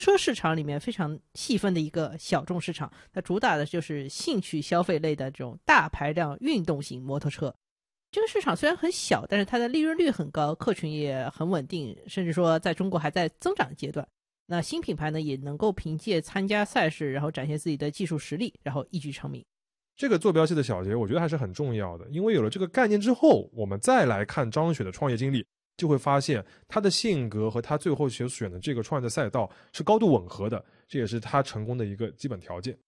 车市场里面非常细分的一个小众市场，它主打的就是兴趣消费类的这种大排量运动型摩托车。这个市场虽然很小，但是它的利润率很高，客群也很稳定，甚至说在中国还在增长阶段。那新品牌呢，也能够凭借参加赛事，然后展现自己的技术实力，然后一举成名。 这个坐标系的小结我觉得还是很重要的，因为有了这个概念之后，我们再来看张雪的创业经历，就会发现他的性格和他最后所选的这个创业的赛道是高度吻合的，这也是他成功的一个基本条件。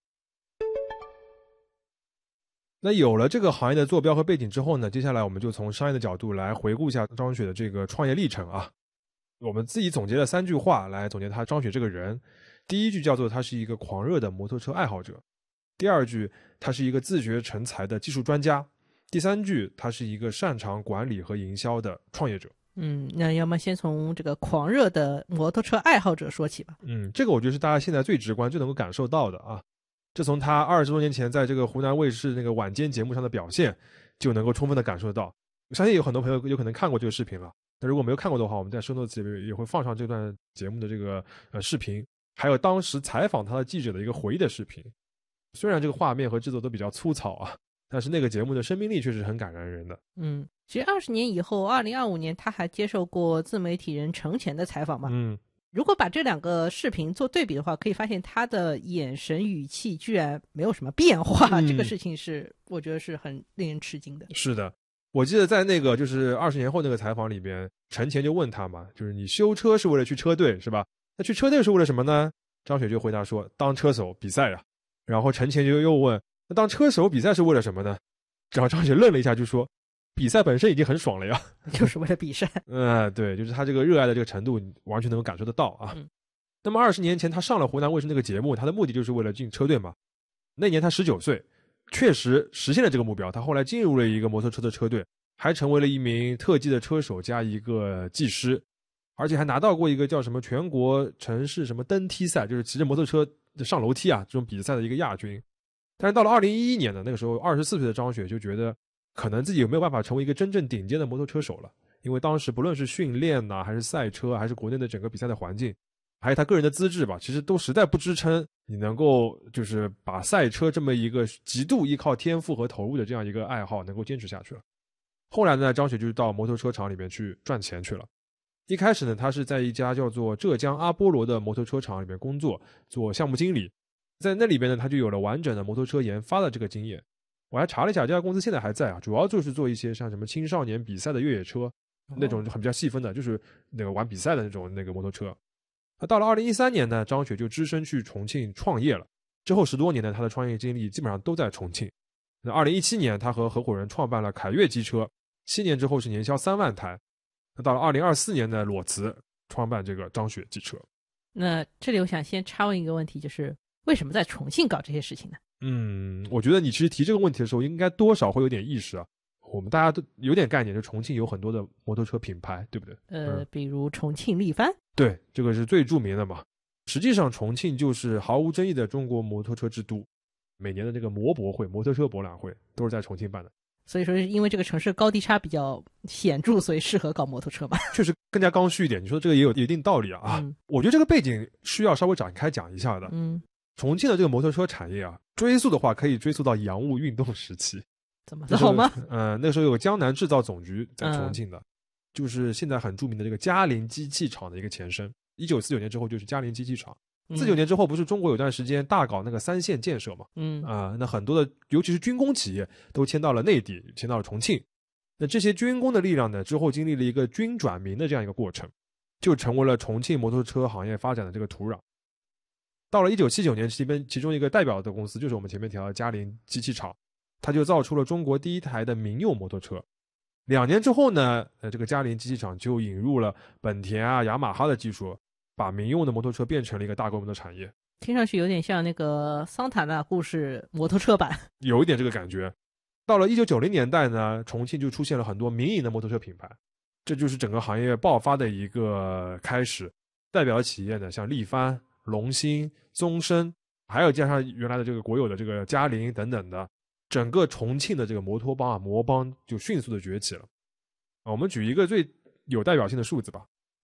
那有了这个行业的坐标和背景之后呢，接下来我们就从商业的角度来回顾一下张雪的这个创业历程啊。我们自己总结了3句话来总结他张雪这个人。第一句叫做他是一个狂热的摩托车爱好者，第二句他是一个自学成才的技术专家，第3句他是一个擅长管理和营销的创业者。 那要么先从这个狂热的摩托车爱好者说起吧。 这个我觉得是大家现在最直观最能够感受到的啊。这从他20多年前在这个湖南卫视那个晚间节目上的表现就能够充分的感受到。我相信有很多朋友有可能看过这个视频了，那如果没有看过的话，我们在 show notes 里面也会放上这段节目的这个视频，还有当时采访他的记者的一个回忆的视频。虽然这个画面和制作都比较粗糙啊，但是那个节目的生命力确实很感染人的。 其实20年以后2025年他还接受过自媒体人程前的采访嘛。如果把这2个视频做对比的话，可以发现他的眼神语气居然没有什么变化，这个事情是我觉得是很令人吃惊的。 是的，我记得在那个就是20年后那个采访里边，程前就问他嘛，就是你修车是为了去车队是吧？那去车队是为了什么呢？张雪就回答说当车手比赛啊。然后程前就又问，那当车手比赛是为了什么呢？然后张雪愣了一下就说，比赛本身已经很爽了呀， 就是为了比赛。 对，就是他这个热爱的这个程度完全能够感受得到啊。那么20年前他上了湖南卫视那个节目，他的目的就是为了进车队嘛。那年他19岁，确实实现了这个目标，他后来进入了一个摩托车的车队，还成为了一名特技的车手加一个技师，而且还拿到过一个叫什么全国城市什么登梯赛，就是骑着摩托车上楼梯啊这种比赛的一个亚军。但是到了2011年呢，那个时候24岁的张雪就觉得可能自己有没有办法成为一个真正顶尖的摩托车手了，因为当时不论是训练还是赛车，还是国内的整个比赛的环境，还有他个人的资质吧，其实都实在不支撑你能够就是把赛车这么一个极度依靠天赋和投入的这样一个爱好能够坚持下去了。后来呢，张雪就到摩托车厂里面去赚钱去了。一开始呢，他是在一家叫做浙江阿波罗的摩托车厂里面工作，做项目经理。在那里边呢，他就有了完整的摩托车研发的这个经验。我还查了一下，这家公司现在还在啊，主要就是做一些像什么青少年比赛的越野车，那种很比较细分的，就是那个玩比赛的那个摩托车。那到了2013年呢，张雪就只身去重庆创业了。之后10多年呢，他的创业经历基本上都在重庆。那2017年，他和合伙人创办了凯越机车，7年之后是年销3万台。那到了2024年呢，裸辞创办这个张雪机车。 那这里我想先插问一个问题，就是为什么在重庆搞这些事情呢？ 我觉得你其实提这个问题的时候，应该多少会有点意识啊。我们大家都有点概念，就重庆有很多的摩托车品牌，对不对？ 比如重庆力帆。 对，这个是最著名的嘛。实际上，重庆就是毫无争议的中国摩托车之都。每年的这个摩博会、摩托车博览会都是在重庆办的。 所以说，因为这个城市高低差比较显著，所以适合搞摩托车嘛。 确实更加刚需一点。你说这个也有一定道理啊。我觉得这个背景需要稍微展开讲一下的。重庆的这个摩托车产业啊，追溯的话可以追溯到洋务运动时期。 怎么好吗？ 那个时候有个江南制造总局在重庆的，就是现在很著名的这个嘉陵机器厂的一个前身。1949年之后就是嘉陵机器厂。49年之后不是中国有段时间大搞那个3线建设嘛？那很多的尤其是军工企业都迁到了内地，迁到了重庆。那这些军工的力量呢，之后经历了一个军转民的这样一个过程，就成为了重庆摩托车行业发展的这个土壤。到了1979年，其中一个代表的公司就是我们前面提到的嘉陵机器厂，它就造出了中国第一台的民用摩托车。2年之后呢，这个嘉陵机器厂就引入了本田雅马哈的技术，把民用的摩托车变成了一个大规模的产业。 听上去有点像那个桑塔纳故事摩托车版， 有一点这个感觉。到了1990年代呢，重庆就出现了很多民营的摩托车品牌，这就是整个行业爆发的一个开始。代表企业呢，像力帆、龙兴、宗申，还有加上原来的这个国有的这个嘉陵等等的，整个重庆的这个摩托帮摩帮就迅速的崛起了。我们举一个最有代表性的数字吧。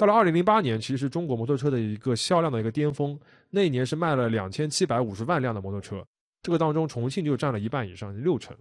到了2008年，其实是中国摩托车的一个销量的一个巅峰，那一年是卖了2750万辆的摩托车，这个当中重庆就占了一半以上，60%。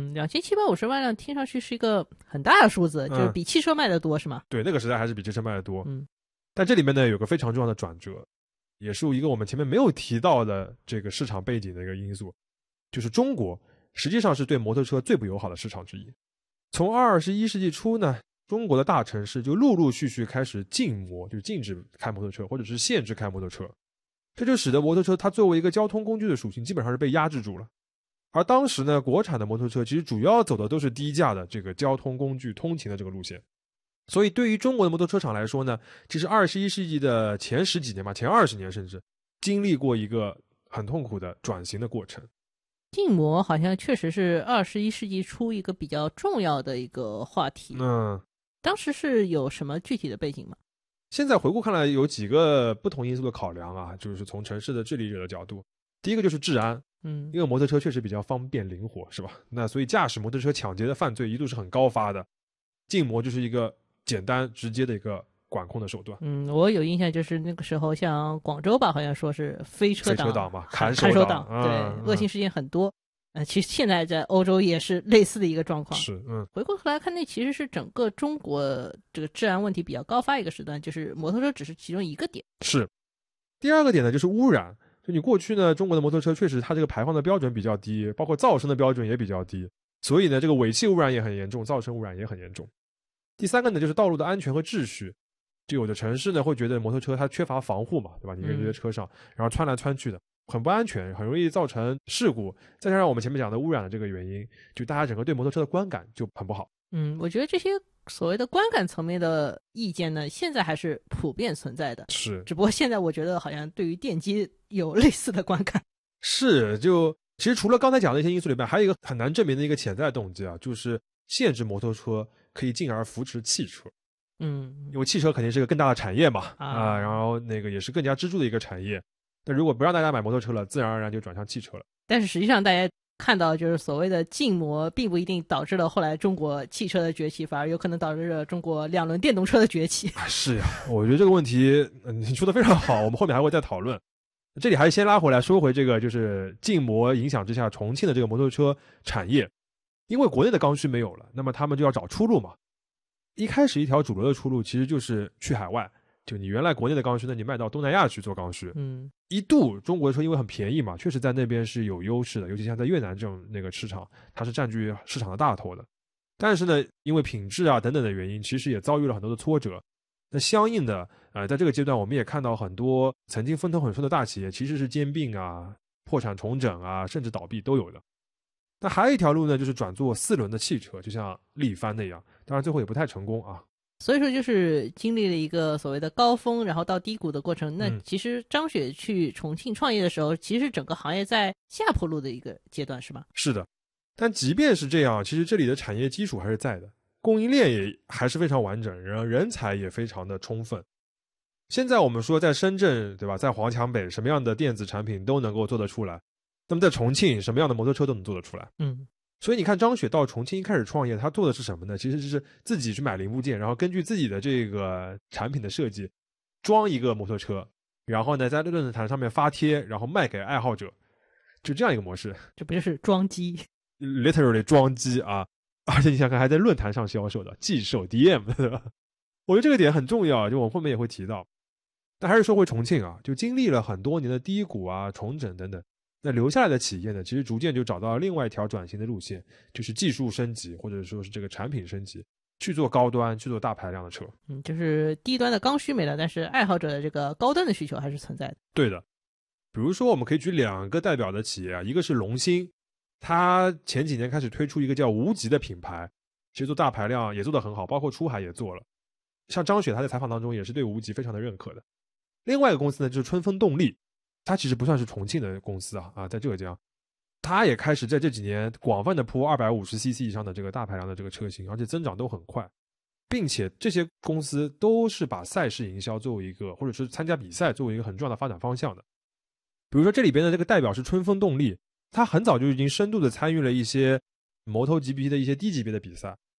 2750万辆听上去是一个很大的数字，就是比汽车卖的多是吗？ 对，那个时代还是比汽车卖的多。但这里面呢有个非常重要的转折，也是一个我们前面没有提到的这个市场背景的一个因素，就是中国实际上是对摩托车最不友好的市场之一。从21世纪初呢，中国的大城市就陆陆续续开始禁摩，就是禁止开摩托车，或者是限制开摩托车，这就使得摩托车它作为一个交通工具的属性基本上是被压制住了。而当时呢，国产的摩托车其实主要走的都是低价的这个交通工具通勤的这个路线，所以对于中国的摩托车厂来说呢，其实21世纪的前10几年吧，前20年甚至经历过一个很痛苦的转型的过程。 禁摩好像确实是21世纪初一个比较重要的一个话题。当时是有什么具体的背景吗？ 现在回顾看来有几个不同因素的考量啊，就是从城市的治理者的角度，第一个就是治安，因为摩托车确实比较方便灵活，是吧？那所以驾驶摩托车抢劫的犯罪一度是很高发的，禁摩就是一个简单直接的一个管控的手段。 我有印象，就是那个时候像广州吧，好像说是飞车党嘛， 看守党，对，恶性事件很多。其实现在在欧洲也是类似的一个状况。 是， 回过头来看，那其实是整个中国这个治安问题比较高发一个时段，就是摩托车只是其中一个点。 是，第二个点呢就是污染。就你过去呢，中国的摩托车确实它这个排放的标准比较低，包括噪声的标准也比较低，所以呢，这个尾气污染也很严重，噪声污染也很严重。第三个呢就是道路的安全和秩序。就有的城市呢会觉得摩托车它缺乏防护嘛，对吧？你跟这些车上，然后穿来穿去的，很不安全，很容易造成事故。再加上我们前面讲的污染的这个原因，就大家整个对摩托车的观感就很不好。 我觉得这些所谓的观感层面的意见呢，现在还是普遍存在的。 是， 只不过现在我觉得好像对于电机有类似的观感。 是，就其实除了刚才讲的一些因素里面，还有一个很难证明的一个潜在动机啊，就是限制摩托车可以进而扶持汽车。因为汽车肯定是个更大的产业嘛，然后那个也是更加支柱的一个产业。那如果不让大家买摩托车了，自然而然就转向汽车了。 但是实际上大家看到，就是所谓的禁摩，并不一定导致了后来中国汽车的崛起，反而有可能导致了中国2轮电动车的崛起。 是呀，我觉得这个问题你说的非常好，我们后面还会再讨论。这里还是先拉回来说回这个，就是禁摩影响之下重庆的这个摩托车产业，因为国内的刚需没有了，那么他们就要找出路嘛。一开始一条主流的出路其实就是去海外，就你原来国内的刚需呢，你卖到东南亚去做刚需。一度中国的车因为很便宜嘛，确实在那边是有优势的，尤其像在越南这种那个市场，它是占据市场的大头的。但是呢，因为品质啊等等的原因，其实也遭遇了很多的挫折。那相应的在这个阶段，我们也看到很多曾经风头很顺的大企业其实是兼并啊、破产重整啊，甚至倒闭都有的。那还有一条路呢，就是转做4轮的汽车，就像力帆那样，当然最后也不太成功啊。 所以说就是经历了一个所谓的高峰然后到低谷的过程。那其实张雪去重庆创业的时候，其实整个行业在下坡路的一个阶段，是吗？ 是的，但即便是这样，其实这里的产业基础还是在的，供应链也还是非常完整，人才也非常的充分。现在我们说在深圳，对吧，在黄墙北什么样的电子产品都能够做得出来，那么在重庆什么样的摩托车都能做得出来。所以你看张雪到重庆一开始创业，他做的是什么呢？其实就是自己去买零部件，然后根据自己的这个产品的设计装一个摩托车，然后呢在论坛上面发帖，然后卖给爱好者，就这样一个模式。 这不就是装机 literally 装机啊，而且你想看还在论坛上销售的，寄售 DM， 对吧？我觉得这个点很重要，就我们后面也会提到。但还是说回重庆啊，就经历了很多年的低谷啊、重整等等，那留下来的企业呢，其实逐渐就找到了另外一条转型的路线，就是技术升级，或者说是这个产品升级，去做高端，去做大排量的车。 就是低端的刚需没了，但是爱好者的这个高端的需求还是存在的。 对的，比如说我们可以举2个代表的企业啊，一个是龙芯，它前几年开始推出一个叫无极的品牌，其实做大排量也做得很好，包括出海也做了。像张雪他在采访当中也是对无极非常的认可的。另外一个公司呢，就是春风动力，它其实不算是重庆的公司啊，在浙江，它也开始在这几年广泛的铺 250cc 以上的这个大排量的这个车型，而且增长都很快，并且这些公司都是把赛事营销作为一个，或者是参加比赛作为一个很重要的发展方向的。比如说这里边的这个代表是春风动力，它很早就已经深度的参与了一些MotoGP的一些低级别的比赛，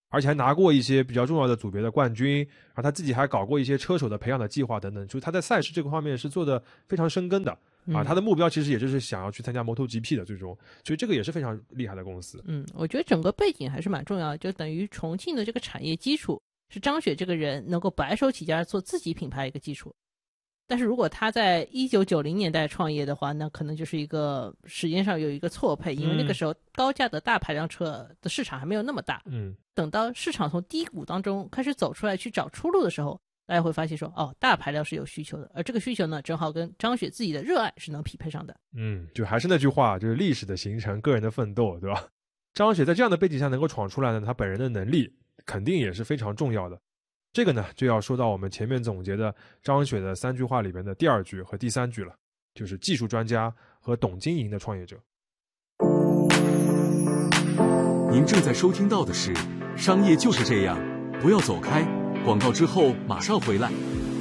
而且还拿过一些比较重要的组别的冠军，然后他自己还搞过一些车手的培养的计划等等，就是他在赛事这个方面是做的非常深耕的啊。他的目标其实也就是想要去参加MotoGP 的最终，所以这个也是非常厉害的公司。 我觉得整个背景还是蛮重要的，就等于重庆的这个产业基础是张雪这个人能够白手起家做自己品牌一个基础。但是如果他在1990年代创业的话，那可能就是一个时间上有一个错配，因为那个时候高价的大排量车的市场还没有那么大。等到市场从低谷当中开始走出来去找出路的时候，大家会发现说，大排量是有需求的，而这个需求呢，正好跟张雪自己的热爱是能匹配上的。 就还是那句话，就是历史的形成，个人的奋斗，对吧？张雪在这样的背景下能够闯出来呢，他本人的能力肯定也是非常重要的。这个呢，就要说到我们前面总结的张雪的3句话里边的第2句和第3句了，就是技术专家和懂经营的创业者。 您正在收听到的是《商业就是这样》，不要走开，广告之后马上回来。